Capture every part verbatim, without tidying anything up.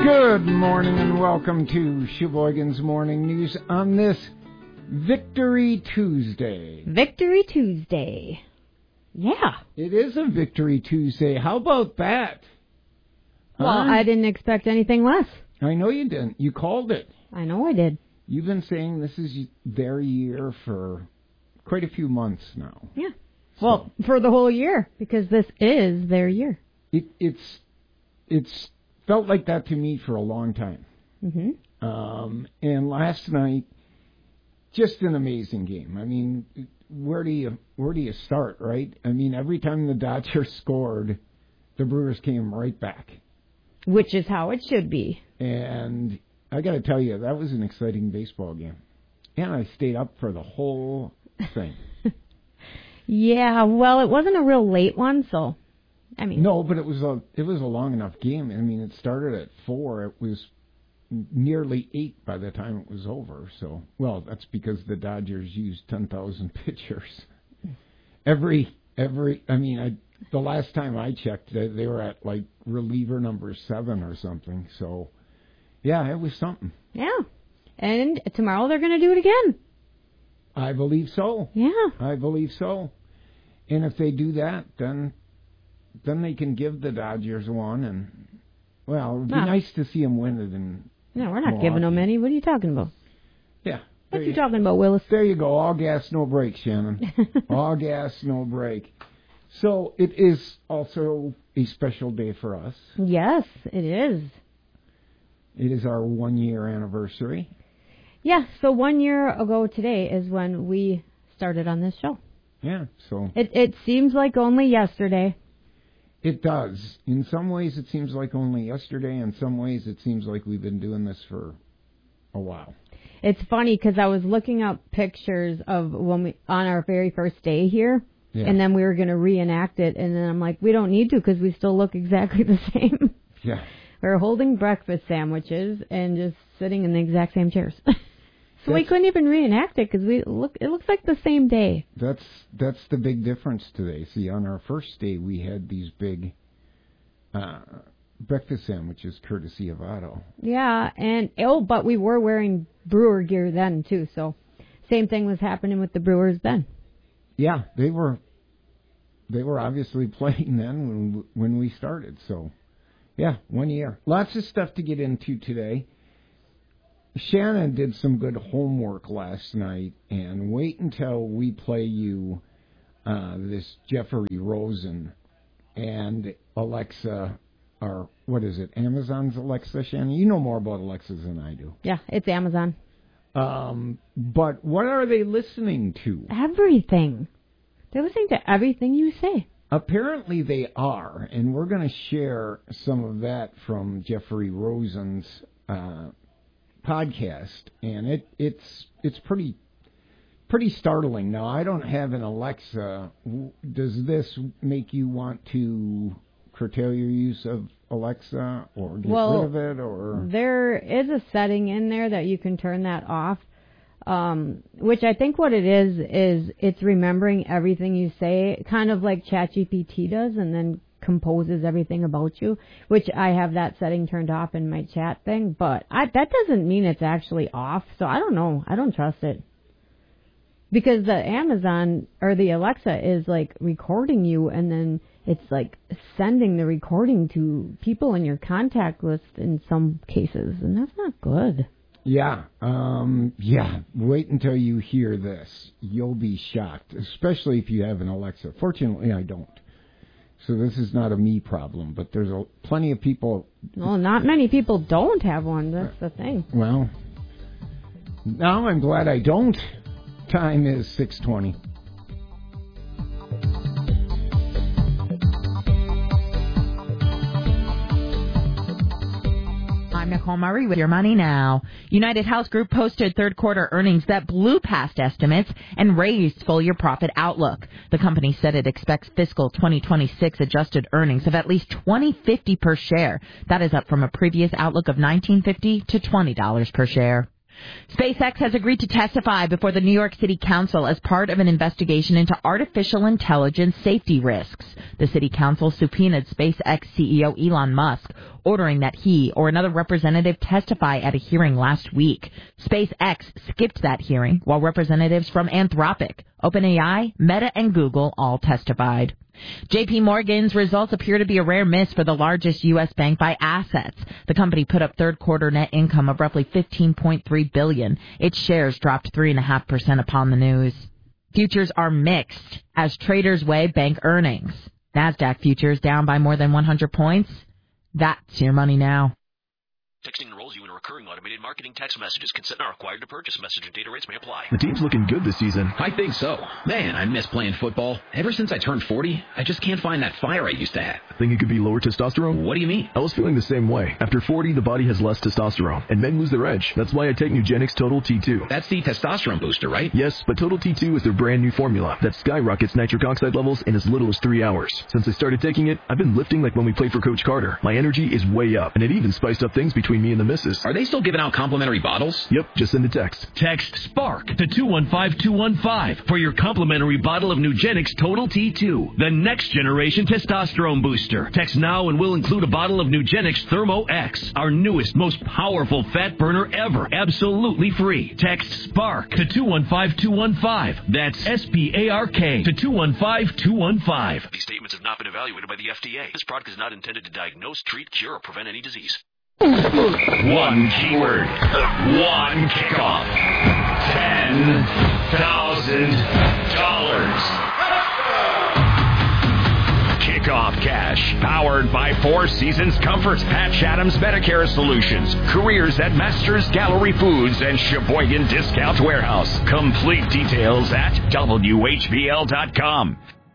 Good morning and welcome to Sheboygan's Morning News on this Victory Tuesday. Victory Tuesday. Yeah. It is a Victory Tuesday. How about that? Well, huh? I didn't expect anything less. I know you didn't. You called it. I know I did. You've been saying this is their year for quite a few months now. Yeah. So, well, for the whole year, because this is their year. It, it's it's felt like that to me for a long time. Mm-hmm. Um, and last night, just an amazing game. I mean, where do you where do you start, right? I mean, every time the Dodgers scored, the Brewers came right back. Which is how it should be. And I got to tell you, that was an exciting baseball game. And I stayed up for the whole thing. Yeah, well, it wasn't a real late one, so I mean. No, but it was a it was a long enough game. I mean, it started at four. It was nearly eight by the time it was over. So, well, that's because the Dodgers used ten thousand pitchers. Every every. I mean, I, the last time I checked, they, they were at like reliever number seven or something. So, yeah, it was something. Yeah, and tomorrow they're going to do it again. I believe so. Yeah, I believe so. And if they do that, then then they can give the Dodgers one. And well, it would be no. nice to see them win it. And no, we're not Milwaukee. giving them any. What are you talking about? Yeah. What are you, you talking about, Willis? There you go. All gas, no brake, Shannon. All gas, no brake. So it is also a special day for us. Yes, it is. It is our one-year anniversary. Yeah, so one year ago today is when we started on this show. Yeah, so... It it seems like only yesterday. It does. In some ways it seems like only yesterday. In some ways it seems like we've been doing this for a while. It's funny because I was looking up pictures of when we on our very first day here, yeah. And then we were going to reenact it, and then I'm like, we don't need to because we still look exactly the same. Yeah. We're holding breakfast sandwiches and just sitting in the exact same chairs. So that's, we couldn't even reenact it because we look. It looks like the same day. That's that's the big difference today. See, on our first day, we had these big uh, breakfast sandwiches, courtesy of Otto. Yeah, and oh, but we were wearing Brewer gear then too. So same thing was happening with the Brewers then. Yeah, they were. They were obviously playing then when when we started. So, yeah, one year. Lots of stuff to get into today. Shannon did some good homework last night, and wait until we play you uh, this Jeffrey Rosen and Alexa, or what is it, Amazon's Alexa, Shannon? You know more about Alexas than I do. Yeah, it's Amazon. Um, but what are they listening to? Everything. They're listening to everything you say. Apparently they are, and we're going to share some of that from Jeffrey Rosen's uh podcast, and it it's it's pretty pretty startling. Now, I don't have an Alexa. Does this make you want to curtail your use of Alexa or get well, rid of it? Or there is a setting in there that you can turn that off, um, which I think what it is is it's remembering everything you say, kind of like ChatGPT does, and then composes everything about you, which I have that setting turned off in my chat thing, but I, that doesn't mean it's actually off, so I don't know. I don't trust it. Because the Amazon or the Alexa is like recording you, and then it's like sending the recording to people in your contact list in some cases, and that's not good. Yeah, um, yeah. Wait until you hear this. You'll be shocked, especially if you have an Alexa. Fortunately, I don't. So this is not a me problem, but there's a, plenty of people... Well, not many people don't have one. That's the thing. Well, now I'm glad I don't. Time is six twenty. I'm Nicole Murray with Your Money Now. United Health Group posted third quarter earnings that blew past estimates and raised full year profit outlook. The company said it expects fiscal twenty twenty-six adjusted earnings of at least twenty fifty per share. That is up from a previous outlook of nineteen fifty to twenty dollars per share. SpaceX has agreed to testify before the New York City Council as part of an investigation into artificial intelligence safety risks. The City Council subpoenaed SpaceX C E O Elon Musk, ordering that he or another representative testify at a hearing last week. SpaceX skipped that hearing, while representatives from Anthropic, OpenAI, Meta, and Google all testified. J P Morgan's results appear to be a rare miss for the largest U S bank by assets. The company put up third quarter net income of roughly fifteen point three billion dollars. Its shares dropped three point five percent upon the news. Futures are mixed as traders weigh bank earnings. NASDAQ futures down by more than one hundred points. That's your money now. Texting enrolls you in a recurring automated marketing text messages. Consent not required to purchase. Message and data rates may apply. The team's looking good this season. I think so. Man, I miss playing football. Ever since I turned forty, I just can't find that fire I used to have. Think it could be lower testosterone? What do you mean? I was feeling the same way. After forty, the body has less testosterone, and men lose their edge. That's why I take Nugenix Total T two. That's the testosterone booster, right? Yes, but Total T two is their brand new formula that skyrockets nitric oxide levels in as little as three hours. Since I started taking it, I've been lifting like when we played for Coach Carter. My energy is way up, and it even spiced up things between me and the missus. Are they still giving out complimentary bottles? Yep, just send a text. Text SPARK to two one five two one five for your complimentary bottle of Nugenix Total T two, the next generation testosterone booster. Text now and we'll include a bottle of Nugenix Thermo X, our newest, most powerful fat burner ever, absolutely free. Text SPARK to two one five two one five. That's S P A R K to two one five two one five. These statements have not been evaluated by the F D A. This product is not intended to diagnose, treat, cure, or prevent any disease. One keyword, one kickoff, ten thousand dollars. Kickoff Cash, powered by Four Seasons Comforts, Patch Adams Medicare Solutions, careers at Masters Gallery Foods, and Sheboygan Discount Warehouse. Complete details at W H B L dot com.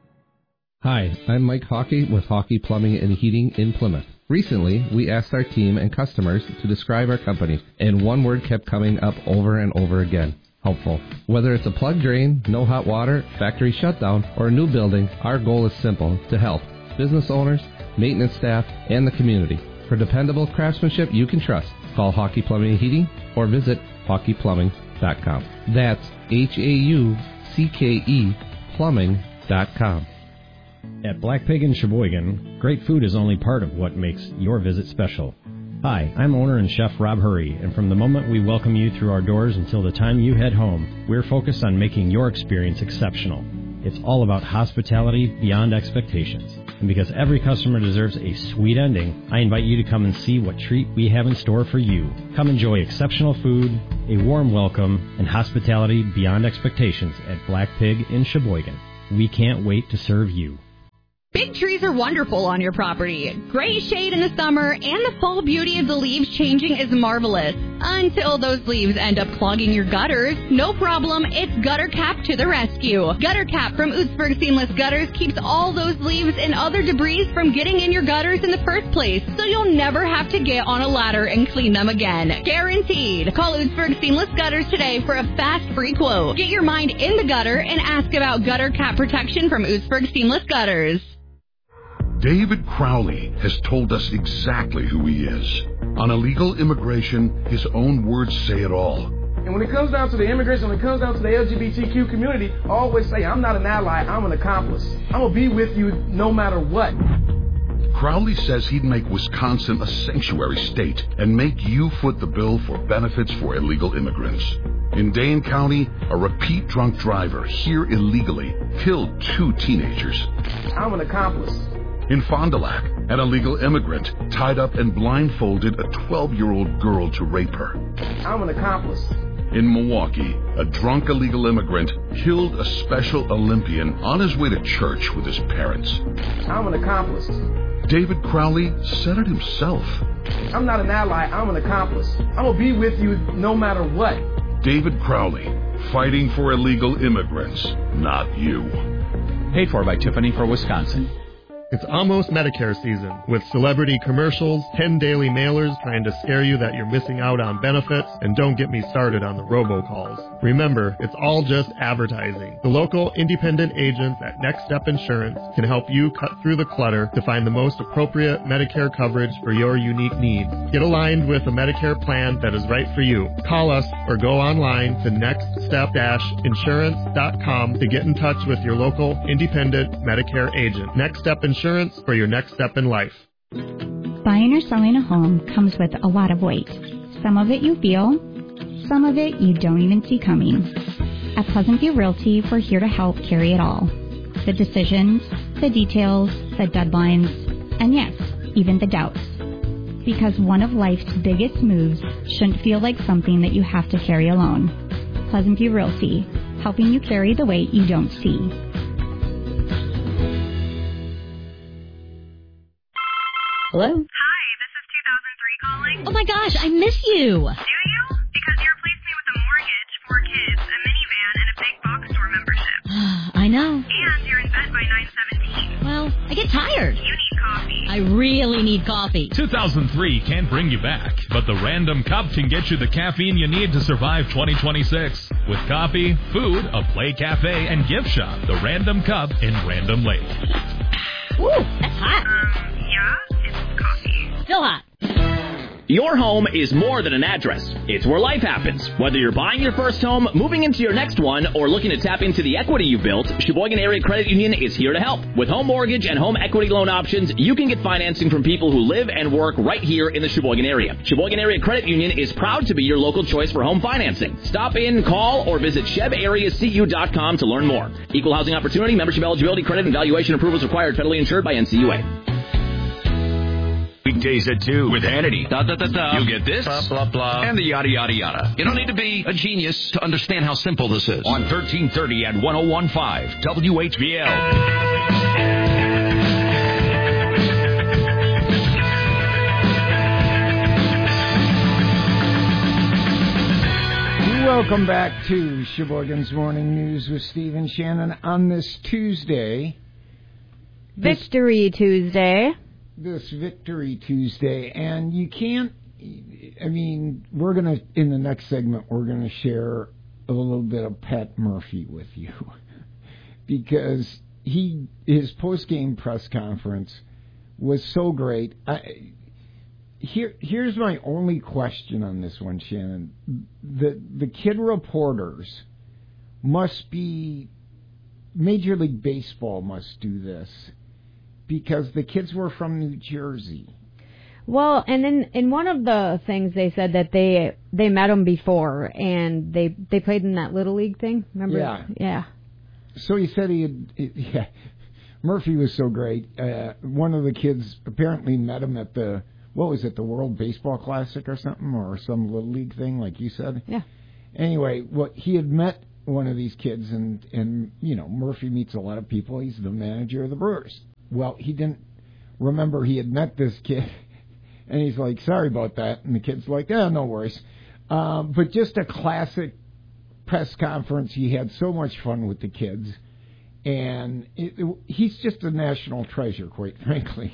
Hi, I'm Mike Hockey with Hockey Plumbing and Heating in Plymouth. Recently, we asked our team and customers to describe our company, and one word kept coming up over and over again: helpful. Whether it's a plug drain, no hot water, factory shutdown, or a new building, our goal is simple: to help business owners, maintenance staff, and the community. For dependable craftsmanship you can trust, call Hockey Plumbing and Heating or visit hockey plumbing dot com. That's H A U C K E plumbing dot com. At Black Pig in Sheboygan, great food is only part of what makes your visit special. Hi, I'm owner and chef Rob Hurry, and from the moment we welcome you through our doors until the time you head home, we're focused on making your experience exceptional. It's all about hospitality beyond expectations. And because every customer deserves a sweet ending, I invite you to come and see what treat we have in store for you. Come enjoy exceptional food, a warm welcome, and hospitality beyond expectations at Black Pig in Sheboygan. We can't wait to serve you. Big trees are wonderful on your property. Great shade in the summer, and the full beauty of the leaves changing is marvelous. Until those leaves end up clogging your gutters. No problem, it's Gutter Cap to the rescue. Gutter Cap from Ootsburg Seamless Gutters keeps all those leaves and other debris from getting in your gutters in the first place, so you'll never have to get on a ladder and clean them again. Guaranteed. Call Ootsburg Seamless Gutters today for a fast free quote. Get your mind in the gutter and ask about Gutter Cap protection from Ootsburg Seamless Gutters. David Crowley has told us exactly who he is. On illegal immigration, his own words say it all. And when it comes down to the immigration, when it comes down to the L G B T Q community, I always say, I'm not an ally, I'm an accomplice. I'm going to be with you no matter what. Crowley says he'd make Wisconsin a sanctuary state and make you foot the bill for benefits for illegal immigrants. In Dane County, a repeat drunk driver here illegally killed two teenagers. I'm an accomplice. In Fond du Lac, an illegal immigrant tied up and blindfolded a twelve-year-old girl to rape her. I'm an accomplice. In Milwaukee, a drunk illegal immigrant killed a Special Olympian on his way to church with his parents. I'm an accomplice. David Crowley said it himself. I'm not an ally, I'm an accomplice. I'm going to be with you no matter what. David Crowley, fighting for illegal immigrants, not you. Paid for by Tiffany for Wisconsin. It's almost Medicare season, with celebrity commercials, ten daily mailers trying to scare you that you're missing out on benefits, and don't get me started on the robocalls. Remember, it's all just advertising. The local independent agents at Next Step Insurance can help you cut through the clutter to find the most appropriate Medicare coverage for your unique needs. Get aligned with a Medicare plan that is right for you. Call us or go online to next step insurance dot com to get in touch with your local independent Medicare agent. Next Step Insurance for your next step in life. Buying or selling a home comes with a lot of weight. Some of it you feel, some of it you don't even see coming. At Pleasant View Realty, we're here to help carry it all. The decisions, the details, the deadlines, and yes, even the doubts. Because one of life's biggest moves shouldn't feel like something that you have to carry alone. Pleasant View Realty, helping you carry the weight you don't see. Hello? Hi, this is two thousand three calling. Oh my gosh, I miss you. Do you? Because you replaced me with a mortgage, four kids, a minivan, and a big box store membership. I know. And you're in bed by nine seventeen. Well, I get tired. You need coffee. I really need coffee. two thousand three can bring you back, but the Random Cup can get you the caffeine you need to survive twenty twenty-six. With coffee, food, a play cafe, and gift shop, the Random Cup in Random Lake. Ooh, that's hot. Um, yeah, it's coffee. Still hot. Your home is more than an address. It's where life happens. Whether you're buying your first home, moving into your next one, or looking to tap into the equity you've built, Sheboygan Area Credit Union is here to help. With home mortgage and home equity loan options, you can get financing from people who live and work right here in the Sheboygan area. Sheboygan Area Credit Union is proud to be your local choice for home financing. Stop in, call, or visit sheb area c u dot com to learn more. Equal housing opportunity, membership eligibility, credit, and valuation approvals required, federally insured by N C U A. Weekdays at two with Hannity. Da, da, da, da. You'll get this, blah, blah, blah, and the yada, yada, yada. You don't need to be a genius to understand how simple this is. On thirteen thirty and one oh one point five W H B L. Welcome back to Sheboygan's Morning News with Steve and Shannon on this Tuesday. Victory this, Tuesday. This Victory Tuesday. And you can't, I mean, we're going to, in the next segment, we're going to share a little bit of Pat Murphy with you. Because he, his post-game press conference was so great. I, Here, here's my only question on this one, Shannon. The the kid reporters must be, Major League Baseball must do this because the kids were from New Jersey. Well, and in in one of the things they said that they they met him before and they they played in that Little League thing. Remember? Yeah. Yeah. So he said he had. Yeah, Murphy was so great. Uh, one of the kids apparently met him at the. What was it, the World Baseball Classic or something, or some Little League thing, like you said? Yeah. Anyway, what he had met one of these kids, and, and, you know, Murphy meets a lot of people. He's the manager of the Brewers. Well, he didn't remember he had met this kid, and he's like, sorry about that. And the kid's like, yeah, no worries. Um, but just a classic press conference. He had so much fun with the kids. And it, it, he's just a national treasure, quite frankly.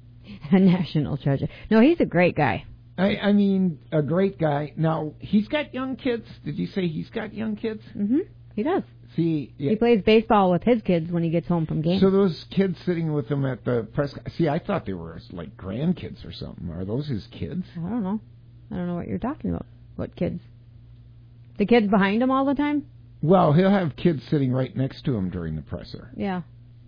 A national treasure. No, he's a great guy. I, I mean, a great guy. Now, he's got young kids. Did you say he's got young kids? Mm-hmm. He does. See, yeah. He plays baseball with his kids when he gets home from games. So those kids sitting with him at the press... See, I thought they were like grandkids or something. Are those his kids? I don't know. I don't know what you're talking about. What kids? The kids behind him all the time? Well, he'll have kids sitting right next to him during the presser. Yeah.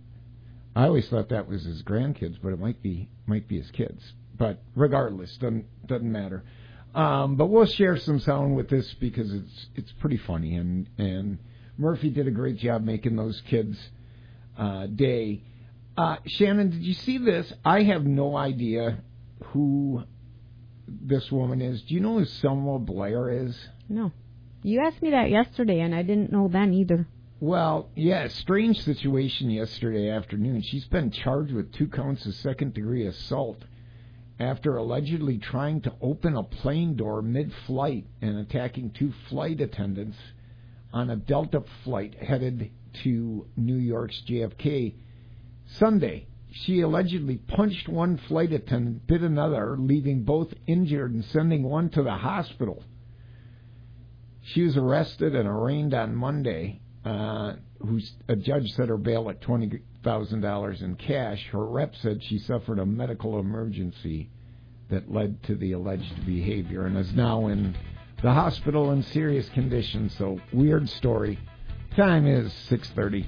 I always thought that was his grandkids, but it might be might be his kids. But regardless, doesn't doesn't matter. Um, but we'll share some sound with this because it's it's pretty funny, and and Murphy did a great job making those kids' uh, day. Uh, Shannon, did you see this? I have no idea who this woman is. Do you know who Selma Blair is? No. You asked me that yesterday, and I didn't know then either. Well, yeah, strange situation yesterday afternoon. She's been charged with two counts of second-degree assault after allegedly trying to open a plane door mid-flight and attacking two flight attendants on a Delta flight headed to New York's J F K Sunday. she allegedly punched one flight attendant, bit another, leaving both injured and sending one to the hospital. She was arrested and arraigned on Monday. Uh, who's, a judge set her bail at twenty thousand dollars in cash. Her rep said she suffered a medical emergency that led to the alleged behavior and is now in the hospital in serious condition. So, weird story. Time is six thirty.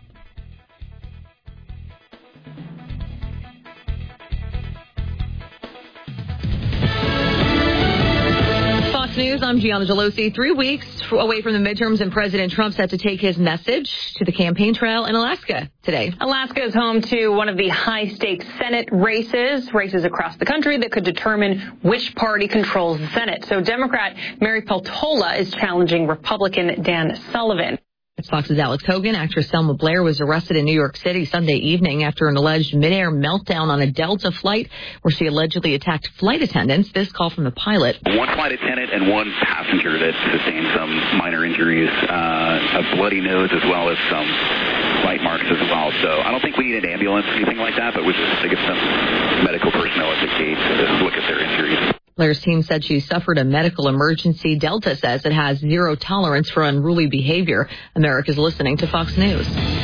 Fox News, I'm Gianna Gelosi. Three weeks away from the midterms, and President Trump set to take his message to the campaign trail in Alaska today. Alaska is home to one of the high-stakes Senate races, races across the country that could determine which party controls the Senate. So Democrat Mary Peltola is challenging Republican Dan Sullivan. It's Fox's Alex Hogan. Actress Selma Blair was arrested in New York City Sunday evening after an alleged midair meltdown on a Delta flight where she allegedly attacked flight attendants. This call from the pilot. One flight attendant and one passenger that sustained some minor injuries, uh, a bloody nose as well as some bite marks as well. So I don't think we need an ambulance or anything like that, but we just to get some medical personnel at the gate to look at their injuries. Blair's team said she suffered a medical emergency. Delta says it has zero tolerance for unruly behavior. America's listening to Fox News.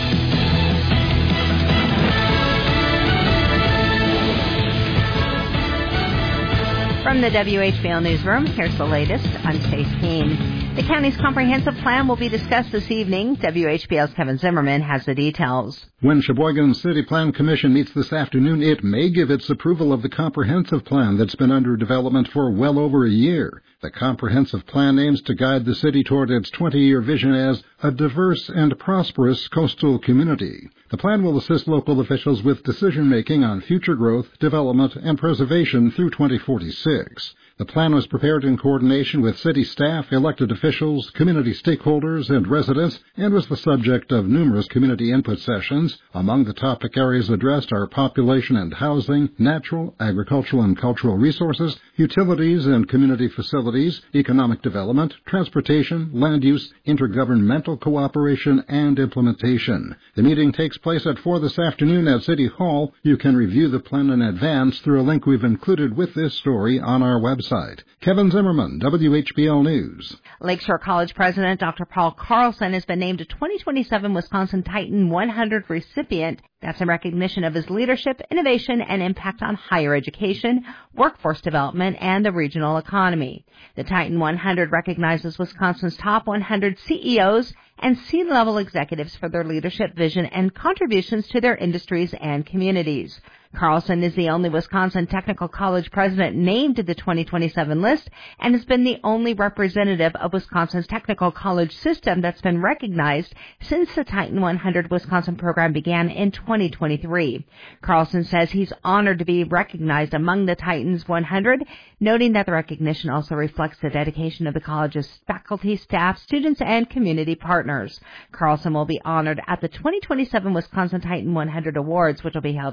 From the W H B L Newsroom, here's the latest. I'm Stace Keene. The county's comprehensive plan will be discussed this evening. W H B L's Kevin Zimmerman has the details. When Sheboygan City Plan Commission meets this afternoon, it may give its approval of the comprehensive plan that's been under development for well over a year. The comprehensive plan aims to guide the city toward its twenty-year vision as a diverse and prosperous coastal community. The plan will assist local officials with decision-making on future growth, development, and preservation through twenty forty-six. The plan was prepared in coordination with city staff, elected officials, community stakeholders, and residents, and was the subject of numerous community input sessions. Among the topic areas addressed are population and housing, natural, agricultural, and cultural resources, utilities and community facilities, economic development, transportation, land use, intergovernmental cooperation, and implementation. The meeting takes place at four this afternoon at City Hall. You can review the plan in advance through a link we've included with this story on our website. Kevin Zimmerman, W H B L News. Lakeshore College President Doctor Paul Carlson has been named a twenty twenty-seven Wisconsin Titan one hundred recipient. That's in recognition of his leadership, innovation, and impact on higher education, workforce development, and the regional economy. The Titan one hundred recognizes Wisconsin's top one hundred C E Os and C-level executives for their leadership, vision, and contributions to their industries and communities. Carlson is the only Wisconsin Technical College president named to the twenty twenty-seven list and has been the only representative of Wisconsin's technical college system that's been recognized since the Titan one hundred Wisconsin program began in twenty twenty-three. Carlson says he's honored to be recognized among the Titans one hundred, noting that the recognition also reflects the dedication of the college's faculty, staff, students, and community partners. Carlson will be honored at the twenty twenty-seven Wisconsin Titan one hundred Awards, which will be held